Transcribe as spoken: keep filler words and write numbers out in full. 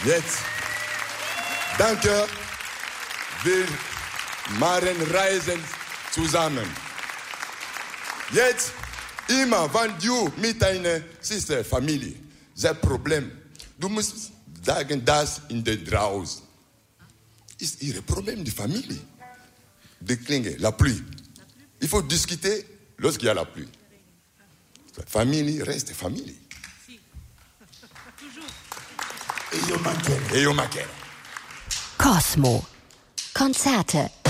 Jetzt, danke, wir machen Reisen zusammen. Jetzt, immer, wenn du mit deiner Schwester, Familie, das Problem, du musst sagen, das in der draußen. Ist ihr Problem, die Familie. Die Klinge, la pluie. Il faut discuter lorsqu'il y a la pluie. Famille reste famille. E io mancherò. E io mancherò. Cosmo. Konzerte